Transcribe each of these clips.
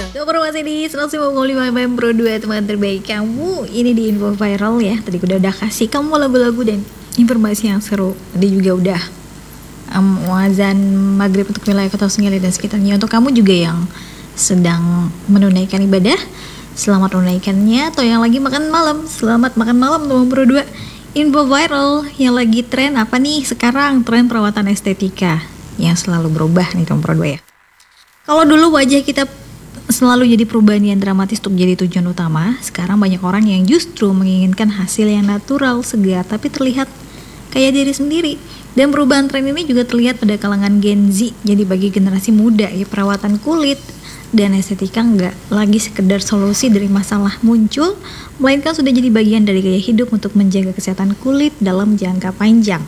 Super masih di 105,5 FM Pro 2, teman terbaik kamu. Ini di info viral ya. Tadi udah kasih kamu lagu-lagu dan informasi yang seru. Tadi juga udah azan maghrib untuk wilayah Kota Sungai dan sekitarnya. Untuk kamu juga yang sedang menunaikan ibadah, selamat menunaikannya. Atau yang lagi makan malam, selamat makan malam teman Pro 2. Info viral yang lagi tren apa nih sekarang? Tren perawatan estetika yang selalu berubah nih teman Pro 2 ya. Kalau dulu wajah kita selalu jadi perubahan yang dramatis untuk jadi tujuan utama, sekarang banyak orang yang justru menginginkan hasil yang natural, segar, tapi terlihat kayak diri sendiri. Dan perubahan tren ini juga terlihat pada kalangan Gen Z. Jadi bagi generasi muda ya, perawatan kulit dan estetika nggak lagi sekedar solusi dari masalah muncul, melainkan sudah jadi bagian dari gaya hidup untuk menjaga kesehatan kulit dalam jangka panjang.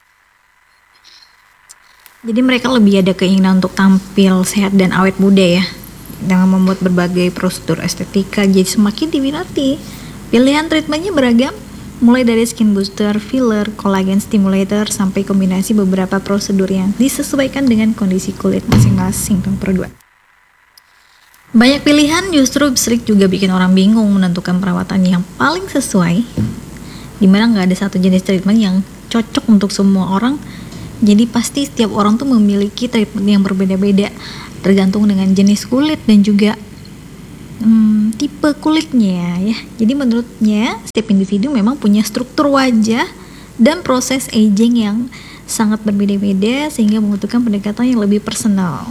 Jadi mereka lebih ada keinginan untuk tampil sehat dan awet muda ya, dengan membuat berbagai prosedur estetika jadi semakin diminati. Pilihan treatmentnya beragam, mulai dari skin booster, filler, collagen stimulator, sampai kombinasi beberapa prosedur yang disesuaikan dengan kondisi kulit masing-masing. Banyak pilihan justru sering juga bikin orang bingung menentukan perawatan yang paling sesuai, dimana nggak ada satu jenis treatment yang cocok untuk semua orang. Jadi pasti setiap orang tuh memiliki treatment yang berbeda-beda, tergantung dengan jenis kulit dan juga tipe kulitnya ya. Jadi menurutnya setiap individu memang punya struktur wajah dan proses aging yang sangat berbeda-beda, sehingga membutuhkan pendekatan yang lebih personal.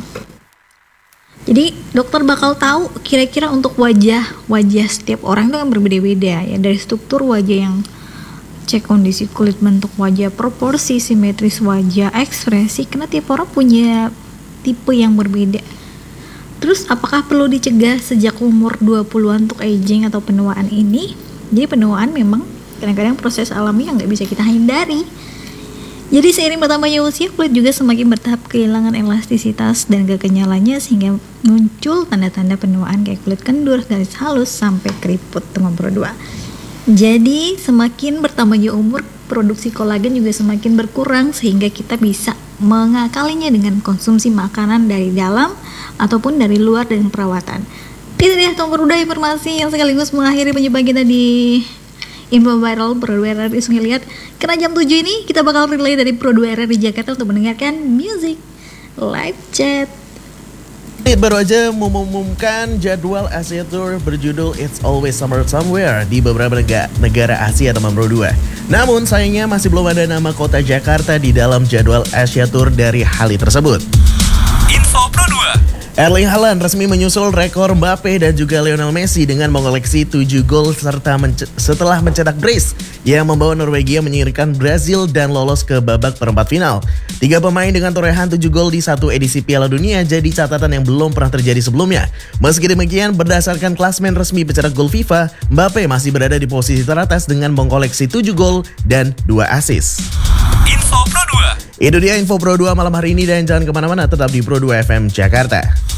Jadi dokter bakal tahu kira-kira untuk wajah setiap orang itu kan berbeda-beda ya, dari struktur wajah yang cek kondisi kulit, bentuk wajah, proporsi, simetris wajah, ekspresi, karena tiap orang punya tipe yang berbeda. Terus apakah perlu dicegah sejak umur 20-an untuk aging atau penuaan ini? Jadi penuaan memang kadang-kadang proses alami yang gak bisa kita hindari. Jadi seiring bertambahnya usia, kulit juga semakin bertahap kehilangan elastisitas dan kekenyalannya, sehingga muncul tanda-tanda penuaan kayak kulit kendur, garis halus, sampai keriput teman Pro 2. Jadi semakin bertambahnya umur, produksi kolagen juga semakin berkurang, sehingga kita bisa mengakalinya dengan konsumsi makanan dari dalam ataupun dari luar dengan perawatan. Itu dia nomor udah informasi yang sekaligus mengakhiri penyebab kita di info viral Pro 2 RRI Sungai Liat. Karena jam 7 ini kita bakal relay dari Pro 2 RRI Jakarta untuk mendengarkan music live chat. Baru aja mengumumkan jadwal Asia Tour berjudul It's Always Summer Somewhere di beberapa negara Asia teman Pro 2. Namun sayangnya masih belum ada nama kota Jakarta di dalam jadwal Asia Tour dari hal tersebut. Info Pro 2. Erling Haaland resmi menyusul rekor Mbappe dan juga Lionel Messi dengan mengoleksi 7 gol setelah mencetak brace yang membawa Norwegia menyingkirkan Brazil dan lolos ke babak perempat final. 3 pemain dengan torehan 7 gol di satu edisi Piala Dunia jadi catatan yang belum pernah terjadi sebelumnya. Meski demikian, berdasarkan klasmen resmi pencetak gol FIFA, Mbappe masih berada di posisi teratas dengan mengoleksi 7 gol dan 2 assist. Info Pro 2. Itu dia info Pro 2 malam hari ini, dan jangan kemana-mana, tetap di Pro 2 FM Jakarta.